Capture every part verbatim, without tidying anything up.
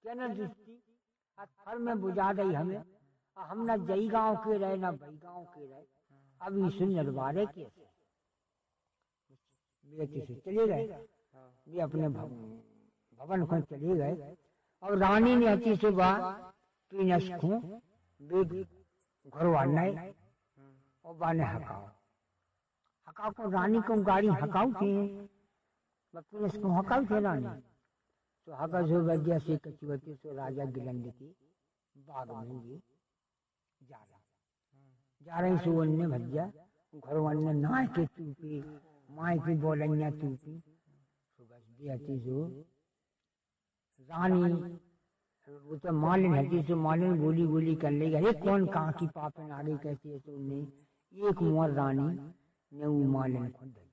क्या न दृष्टि फर में बुझा दई हमें, हम न जई गांव के रहे न बई गांव के रहे, अब ईश्वर नरवारे कैसे बेटी से चले गए, ये अपने भवन को चले गए। और रानी ने अति सुबह पीनस को घर वाने और बाने हकाओ हकाओ को रानी को गाड़ी हकाऊ थे, पीनस को हकाऊ थे रानी। तो हका जो वजह से कचुवती सो राजा गिलंद की बाग में ये जा रहा जा रही सो अन्य भज्जा घर वाने नाय के टूपी माई की बोलैया टूपी। तो बस बेहती जो रानी वो तो मालिन हती सो मालिन गोली गोली कर ले गए, कौन कहाँ की पापन आ गई कैसी है। तो ने एक मोर रानी ने वो मालिन खुद दी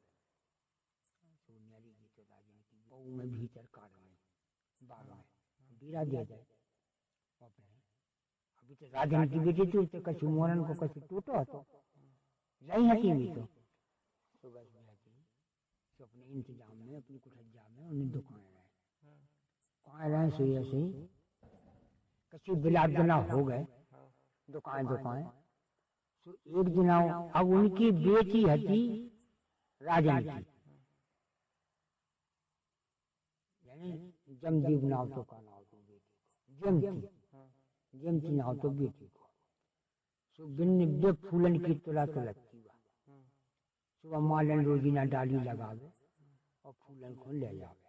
में भीतर काट में बाग में बीरा दे दे अपने। अभी तो राजन की बेटी थी तो कछु मोरन को कछु टूटो तो नहीं हटी हुई तो तो बस तो अपने इंतजाम में अपनी कुठज्जा में उन्हें दुकान रहे कहाँ रहे सो ऐसे ही कछु बिलाट दिना हो गए दुकान दुकान। तो एक दिन अब उनकी बेटी हती राजन की जमदीप नाव तो का नाव तो बेटी को जमती जमती नाव तो बेटी को। सो बिन बे फूलन की तुला तो लगती हुआ सुबह मालन रोजीना डाली लगावे और फूलन को ले जावे।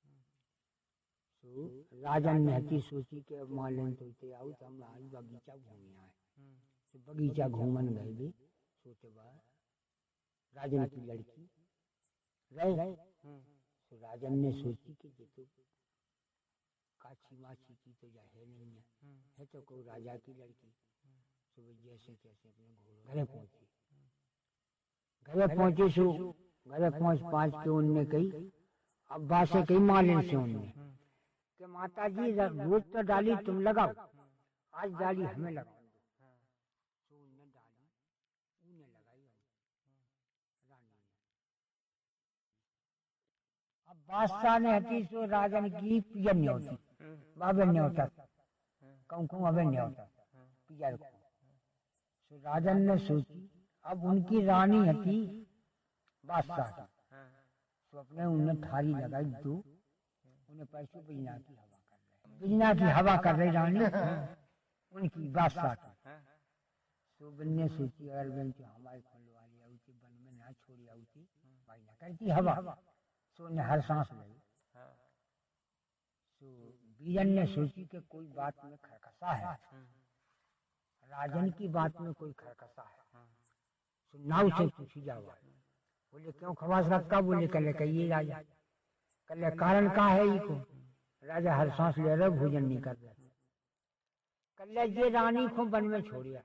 सो राजन ने हती सोची के अब मालन तो ते आउ तो हम आज बगीचा घूमे आए। तो बगीचा घूमन गए भी सोचे बाद राजन की लड़की रहे। तो राजन ने सोची कि ये तो काची माची की तो या है नहीं है, है तो कोई राजा की लड़की। तो जैसे तैसे अपने घरे पहुंची घरे पहुंचे सो घरे पहुंच पाँच के उनने कही अब्बा से कही मालिन से उनने कि माता जी रोज तो डाली तुम लगाओ आज डाली हमें लगाओ। तो उनने डाली उन्हें लगाई रानी ने। अब बादशाह ने हती सो राजन की पियर नहीं होती बाबे नहीं होता कहूँ कहूँ अबे नहीं होता पियर को। सो राजन ने सोची अब उनकी रानी हती बादशाह की। तो अपने उन्हें थारी लगाई दो उन्हें पैसों बिजना की हवा कर रहे बिजना की हवा कर रही रानी उनकी बादशाह की। तो बिन्ने सोची अगर बिन तो हमारे खुलवाली आउती बन में ना छोड़ी आउती भाई ना करती हवा। तो ने हर सांस ली। तो बीरन ने सोची कि कोई बात में खरकसा है राजन की बात में कोई खरकसा है। तो नाव से पूछी जावा बोले क्यों खवास रखता बोले कल कहिए राजा कल कारण का है ये को राजा हर सांस ले रहे भोजन नहीं कर रहे कल ये रानी को वन में छोड़िया।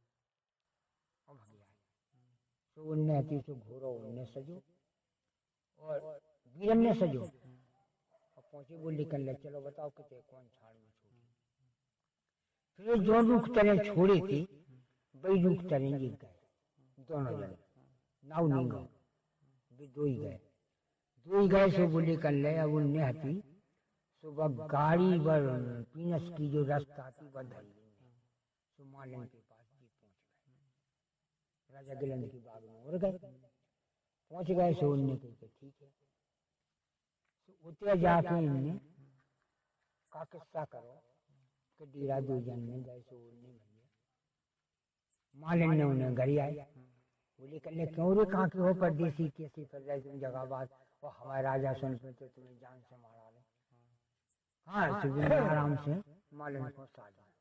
तो उनने अति से घोरो उनने सजो और बीरन ने सजो और पहुंचे बोले कल चलो बताओ कितने कौन छाड़ में छोड़ी। फिर जो रुख तरह छोड़े थे वही रुख तरह गए दोनों जने नाव नहीं गए दो ही गए दो ही गए। सो बोले कल अब उनने हती सुबह गाड़ी पर पीनस की जो रास्ता थी वह धरी सो मालन के पास जी पहुंच गए राजा गिलंद की बाग में उड़ गए पहुंच गए। सो उनने कही ठीक है उतरे जाके इनने का किस्सा करो कि डेरा दो जन में गए। सो उनने भैया मालिन ने उन्हें घर आए बोले कल क्यों रे कहाँ के हो परदेसी कैसे फिर रहे तुम जगह बात और हमारे राजा सुन पे तो तुम्हें जान से मारा ले। हाँ सुबह आराम से मालिन को साजा